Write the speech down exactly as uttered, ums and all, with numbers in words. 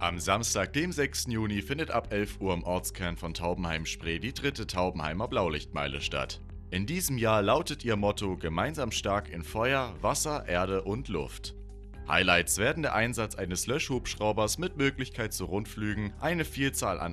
Am Samstag, dem sechsten Juni, findet ab elf Uhr im Ortskern von Taubenheim-Spree die dritte Taubenheimer Blaulichtmeile statt. In diesem Jahr lautet ihr Motto „Gemeinsam stark in Feuer, Wasser, Erde und Luft“. Highlights werden der Einsatz eines Löschhubschraubers mit Möglichkeit zu Rundflügen, eine Vielzahl an